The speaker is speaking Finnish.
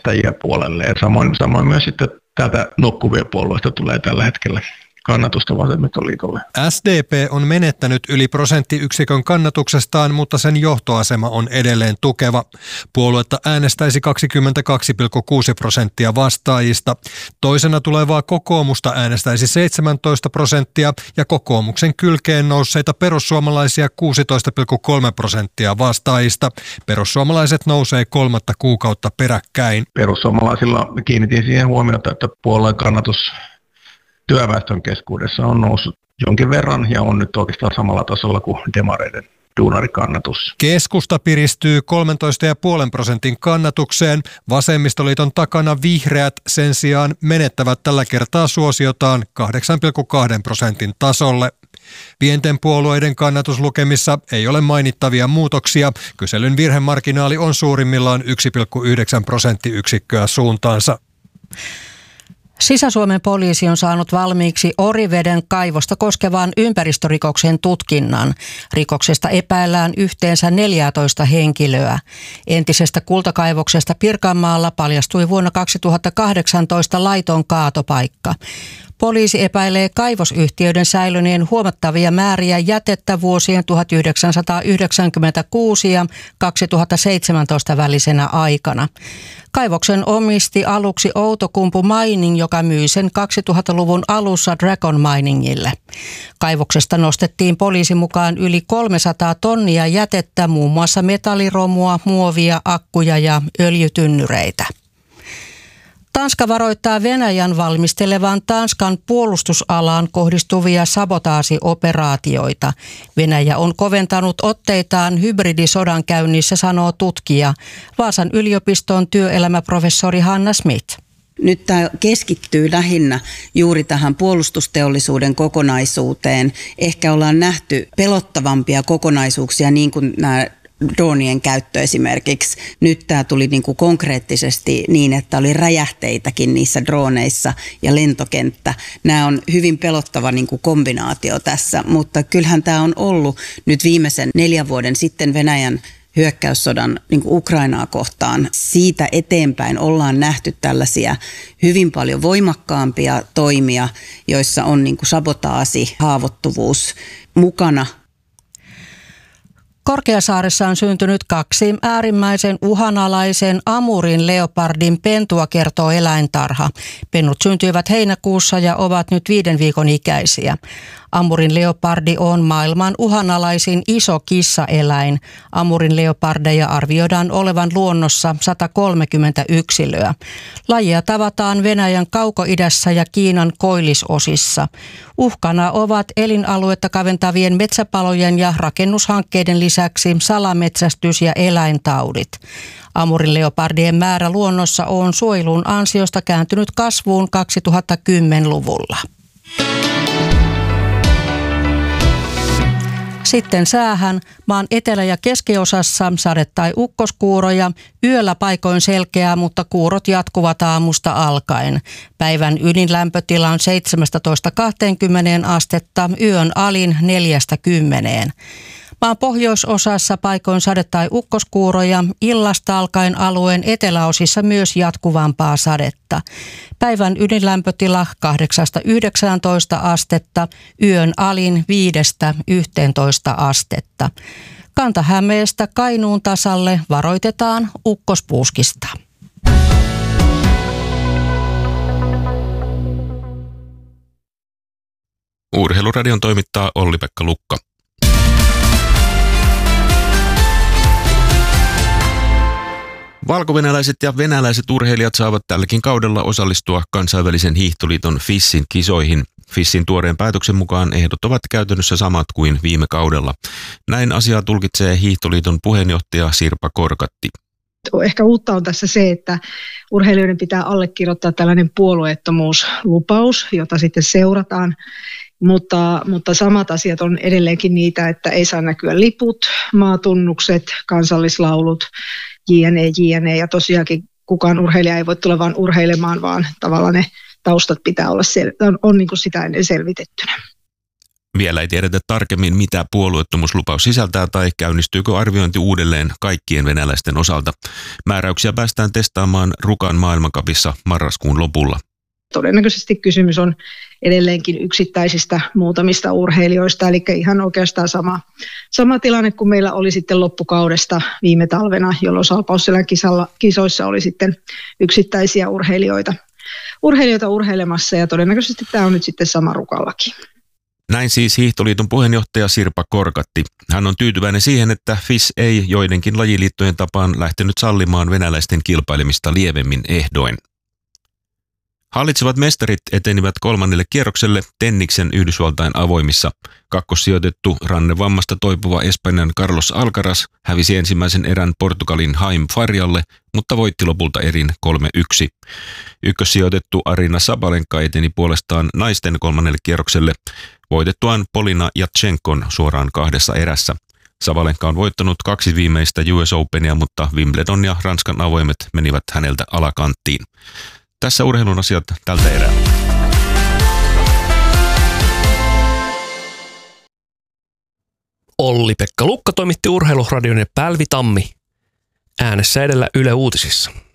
äänestäjiä puolelle. Ja samoin myös sitten täältä nokkuvien puolueista tulee tällä hetkellä kannatusta vasemmistoliitolle. SDP on menettänyt yli prosenttiyksikön kannatuksestaan, mutta sen johtoasema on edelleen tukeva. Puoluetta äänestäisi 22,6% vastaajista. Toisena tulevaa kokoomusta äänestäisi 17% ja kokoomuksen kylkeen nousseita perussuomalaisia 16,3% vastaajista. Perussuomalaiset nousee 3. kuukautta peräkkäin. Perussuomalaisilla kiinnitin siihen huomiota, että puolueen kannatus työväestön keskuudessa on noussut jonkin verran ja on nyt oikeastaan samalla tasolla kuin demareiden duunarikannatus. Keskusta piristyy 13,5% kannatukseen. Vasemmistoliiton takana vihreät sen sijaan menettävät tällä kertaa suosiotaan 8,2% tasolle. Pienten puolueiden kannatuslukemissa ei ole mainittavia muutoksia. Kyselyn virhemarginaali on suurimmillaan 1,9 prosenttiyksikköä suuntaansa. Sisä-Suomen poliisi on saanut valmiiksi Oriveden kaivosta koskevaan ympäristörikoksen tutkinnan. Rikoksesta epäillään yhteensä 14 henkilöä. Entisestä kultakaivoksesta Pirkanmaalla paljastui vuonna 2018 laiton kaatopaikka. Poliisi epäilee kaivosyhtiöiden säilöneen huomattavia määriä jätettä vuosien 1996 ja 2017 välisenä aikana. Kaivoksen omisti aluksi Outokumpu Mining, joka myi sen 2000-luvun alussa Dragon Miningille. Kaivoksesta nostettiin poliisin mukaan yli 300 tonnia jätettä, muun muassa metalliromua, muovia, akkuja ja öljytynnyreitä. Tanska varoittaa Venäjän valmistelevan Tanskan puolustusalaan kohdistuvia sabotaasioperaatioita. Venäjä on koventanut otteitaan hybridisodan käynnissä, sanoo tutkija. Vaasan yliopiston työelämäprofessori Hanna Smith. Nyt tämä keskittyy lähinnä juuri tähän puolustusteollisuuden kokonaisuuteen. Ehkä ollaan nähty pelottavampia kokonaisuuksia, niin kuin nämä dronien käyttö esimerkiksi. Nyt tämä tuli niin kuin konkreettisesti niin, että oli räjähteitäkin niissä droneissa ja lentokenttä. Nämä on hyvin pelottava niin kuin kombinaatio tässä, mutta kyllähän tämä on ollut nyt viimeisen 4 vuoden sitten Venäjän hyökkäyssodan niin kuin Ukrainaa kohtaan. Siitä eteenpäin ollaan nähty tällaisia hyvin paljon voimakkaampia toimia, joissa on niin kuin sabotaasi, haavoittuvuus mukana. Korkeasaaressa on syntynyt 2 äärimmäisen uhanalaisen amurin leopardin pentua, kertoo eläintarha. Pennut syntyivät heinäkuussa ja ovat nyt 5 viikon ikäisiä. Amurin leopardi on maailman uhanalaisin iso kissaeläin. Amurin leopardeja arvioidaan olevan luonnossa 130 yksilöä. Lajia tavataan Venäjän kaukoidässä ja Kiinan koillisosissa. Uhkana ovat elinaluetta kaventavien metsäpalojen ja rakennushankkeiden lisäksi salametsästys ja eläintaudit. Amurin leopardien määrä luonnossa on suojelun ansiosta kääntynyt kasvuun 2010-luvulla. Sitten säähän. Maan etelä- ja keskiosassa sade- tai ukkoskuuroja. Yöllä paikoin selkeää, mutta kuurot jatkuvat aamusta alkaen. Päivän ydinlämpötila on 17-20 astetta, yön alin 4-10. Maan pohjoisosassa paikoin sade- tai ukkoskuuroja, illasta alkaen alueen eteläosissa myös jatkuvampaa sadetta. Päivän ydinlämpötila 8-19 astetta, yön alin 5-11 astetta. Kanta-Hämeestä Kainuun tasalle varoitetaan ukkospuuskista. Urheiluradion toimittaa Olli-Pekka Lukka. Valkovenäläiset ja venäläiset urheilijat saavat tälläkin kaudella osallistua kansainvälisen hiihtoliiton FISin kisoihin. FISin tuoreen päätöksen mukaan ehdot ovat käytännössä samat kuin viime kaudella. Näin asiaa tulkitsee hiihtoliiton puheenjohtaja Sirpa Korkatti. Ehkä uutta on tässä se, että urheilijoiden pitää allekirjoittaa tällainen puolueettomuuslupaus, jota sitten seurataan. Mutta samat asiat on edelleenkin niitä, että ei saa näkyä liput, maatunnukset, kansallislaulut, jne. Ja tosiaankin kukaan urheilija ei voi tulla vaan urheilemaan, vaan tavallaan ne taustat pitää olla on niin kuin sitä ennen selvitettynä. Vielä ei tiedetä tarkemmin, mitä puolueettomuuslupaus sisältää tai käynnistyykö arviointi uudelleen kaikkien venäläisten osalta. Määräyksiä päästään testaamaan Rukan maailmancupissa marraskuun lopulla. Todennäköisesti kysymys on edelleenkin yksittäisistä muutamista urheilijoista, eli ihan oikeastaan sama tilanne kuin meillä oli sitten loppukaudesta viime talvena, jolloin Salpausselän kisoissa oli sitten yksittäisiä urheilijoita urheilemassa, ja todennäköisesti tämä on nyt sitten sama Rukallakin. Näin siis Hiihtoliiton puheenjohtaja Sirpa Korkatti. Hän on tyytyväinen siihen, että FIS ei joidenkin lajiliittojen tapaan lähtenyt sallimaan venäläisten kilpailemista lievemmin ehdoin. Hallitsevat mestarit etenivät 3. kierrokselle Tenniksen Yhdysvaltain avoimissa. Kakkossijoitettu rannevammasta toipuva Espanjan Carlos Alcaraz hävisi ensimmäisen erän Portugalin Haim Farialle, mutta voitti lopulta erin 3-1. Ykkössijoitettu Aryna Sabalenka eteni puolestaan naisten 3. kierrokselle voitettuaan Polina Jatsenkon suoraan 2 erässä. Sabalenka on voittanut 2 viimeistä US Openia, mutta Wimbledon ja Ranskan avoimet menivät häneltä alakanttiin. Tässä urheilun asiat tältä erää. Olli-Pekka Lukka toimitti Urheiluradion ja Pälvi Tammi. Äänessä edellä Yle Uutisissa.